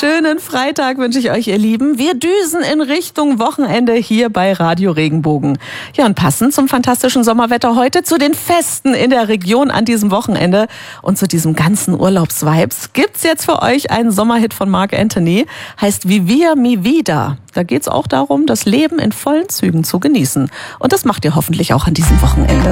schönen Freitag wünsche ich euch, ihr Lieben. Wir düsen in Richtung Wochenende hier bei Radio Regenbogen. Ja, und passend zum fantastischen Sommerwetter heute, zu den Festen in der Region an diesem Wochenende und zu diesem ganzen Urlaubsvibes gibt's jetzt für euch einen Sommerhit von Marc Anthony. Heißt Vivir mi vida. Da geht's auch darum, das Leben in vollen Zügen zu genießen. Und das macht ihr hoffentlich auch an diesem Wochenende.